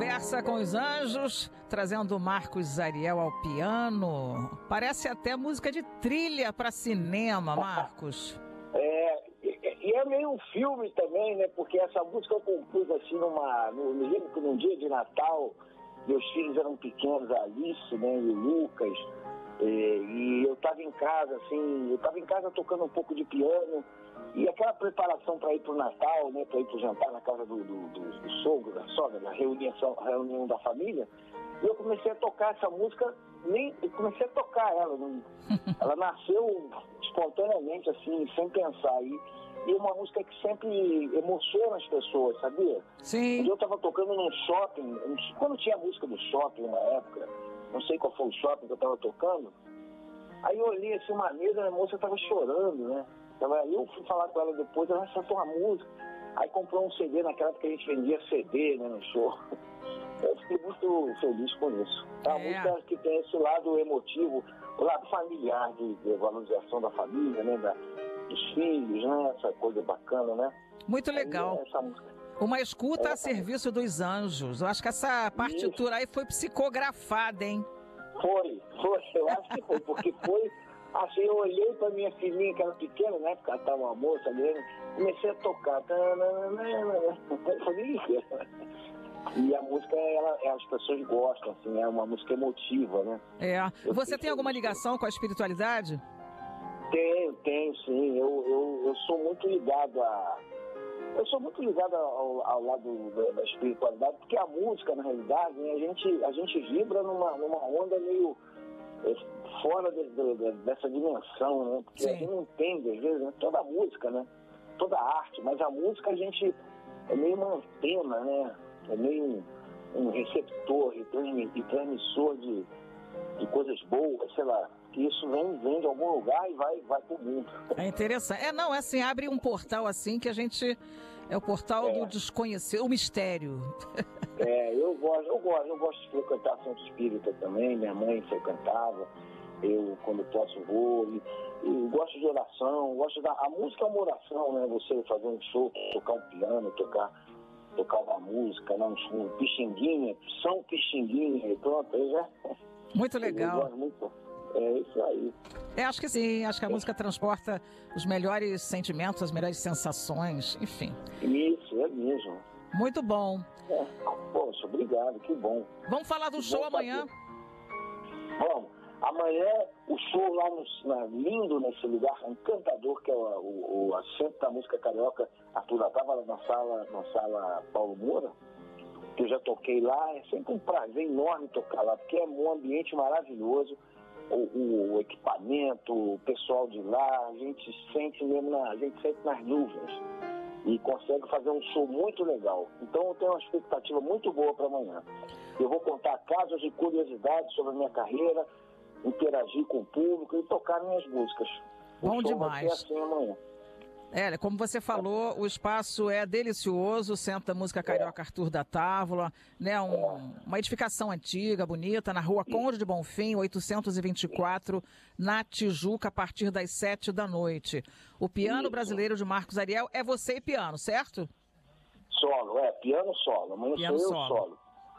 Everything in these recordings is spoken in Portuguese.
Conversa com os Anjos, trazendo Marcos Ariel ao piano. Parece até música de trilha para cinema, Marcos. E é meio um filme também, né? Porque essa música eu compus assim me lembro que num dia de Natal, meus filhos eram pequenos, a Alice, né, e o Lucas, e eu estava em casa, assim, tocando um pouco de piano, e aquela preparação para ir pro Natal, né, para ir pro jantar na casa do sogro, da sogra, na reunião da família, e eu comecei a tocar essa música, comecei a tocar ela, ela nasceu espontaneamente, assim, sem pensar, e é uma música que sempre emociona as pessoas, sabia? Sim. Eu estava tocando num shopping, quando tinha música do shopping na época, não sei qual foi o shopping que eu estava tocando, aí eu olhei assim uma mesa, a moça estava chorando, né? Aí eu fui falar com ela depois, ela cantou uma música, aí comprou um CD, naquela época que a gente vendia CD, né, no show. Eu fiquei muito feliz com isso. É uma música que tem esse lado emotivo, o lado familiar, de valorização da família, né, dos filhos, né, essa coisa bacana, né? Muito legal. Aí, essa música. Uma escuta a serviço dos anjos. Eu acho que essa partitura aí foi psicografada, hein? Foi, eu acho que foi, porque foi, assim, eu olhei pra minha filhinha, que era pequena, né, porque ela estava uma moça ali, comecei a tocar, e a música, as pessoas gostam, assim, é uma música emotiva, né? Você tem alguma ligação com a espiritualidade? Tenho sim, eu sou muito ligado ao lado da espiritualidade, porque a música, na realidade, né, a gente vibra numa onda meio fora dessa dimensão, né? Porque a gente não entende, às vezes, né, toda a música, né? Toda a arte, mas a música a gente é meio uma antena, né? É meio um receptor e transmissor de coisas boas, sei lá, que isso vem de algum lugar e vai pro mundo. É interessante. Assim, abre um portal assim que a gente... É o portal do desconhecido, o mistério. Eu gosto de frequentar centro espírita também, minha mãe frequentava, eu quando posso vou, e gosto de oração, a música é uma oração, né, você fazer um show, tocar um piano, tocar uma música, né, um pixinguinha, São Pixinguinha, e pronto, aí já... Muito legal. Eu gosto muito. É isso aí. Acho que sim, acho que a música transporta os melhores sentimentos, as melhores sensações, enfim. Isso, é mesmo. Muito bom. Poxa, obrigado, que bom. Vamos falar do show amanhã? Vamos. Amanhã, o show lá lindo nesse lugar encantador, que é o Centro da Música Carioca, Arthur estava na sala Paulo Moura, que eu já toquei lá, é sempre um prazer enorme tocar lá, porque é um ambiente maravilhoso, o equipamento, o pessoal de lá, a gente sente nas nuvens e consegue fazer um show muito legal. Então eu tenho uma expectativa muito boa para amanhã. Eu vou contar casos e curiosidades sobre a minha carreira, interagir com o público e tocar minhas músicas. Bom demais. Vai ser assim amanhã. Como você falou, o espaço é delicioso, o Centro da Música Carioca Arthur da Távola, né, uma edificação antiga, bonita, na rua Conde de Bonfim, 824, na Tijuca, a partir das 7 da noite. O piano brasileiro de Marcos Ariel é você e piano, certo? Solo, piano solo, amanhã piano sou eu solo.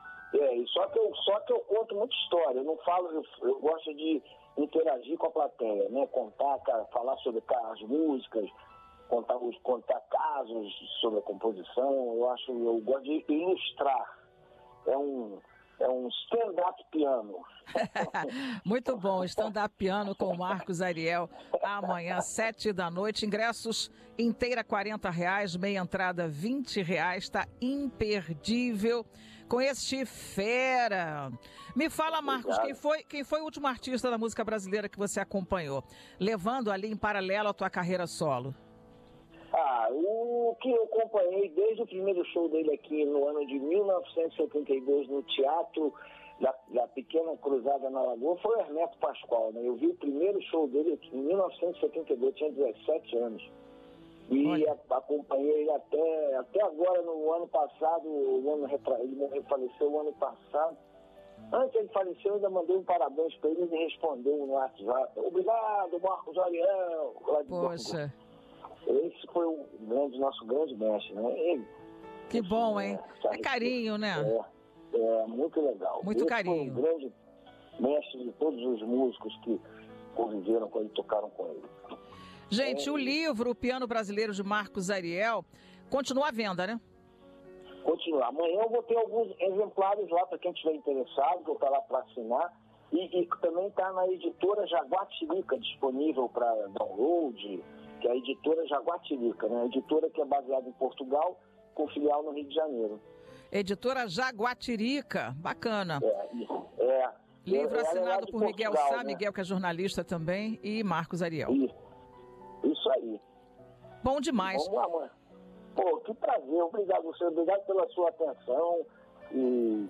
Só que eu conto muita história, eu não falo, eu gosto de interagir com a plateia, né, falar sobre as músicas, contar casos sobre a composição, eu gosto de ilustrar. É um stand-up piano. Muito bom, stand-up piano com o Marcos Ariel, amanhã, 7 da noite, ingressos inteira R$40, meia entrada R$20, tá imperdível com este fera. Me fala, Marcos, quem foi o último artista da música brasileira que você acompanhou, levando ali em paralelo a tua carreira solo? O que eu acompanhei desde o primeiro show dele aqui no ano de 1972 no Teatro da Pequena Cruzada na Lagoa foi o Ernesto Pascoal, né? Eu vi o primeiro show dele aqui em 1972, eu tinha 17 anos. E acompanhei ele até agora, no ano passado, ele faleceu o ano passado. Antes ele faleceu, eu ainda mandei um parabéns para ele e ele respondeu no WhatsApp. Obrigado, Marcos Ariel. Poxa. Esse foi nosso grande mestre, né? Ele, que bom, hein? É carinho, né? É, muito legal. Muito carinho. Foi um grande mestre de todos os músicos que conviveram com ele, tocaram com ele. Gente, o livro O Piano Brasileiro de Marcos Ariel continua à venda, né? Continua. Amanhã eu vou ter alguns exemplares lá para quem estiver interessado, vou estar lá para assinar. E também está na editora Jaguatirica, disponível para download, que é a editora Jaguatirica, né? A editora que é baseada em Portugal, com filial no Rio de Janeiro. Editora Jaguatirica, bacana. Ela Livro é assinado de por Miguel Portugal, Sá, né? Miguel que é jornalista também, e Marcos Ariel. Isso aí. Bom demais. Vamos lá, mãe. Pô, que prazer. Obrigado, você. Obrigado pela sua atenção. E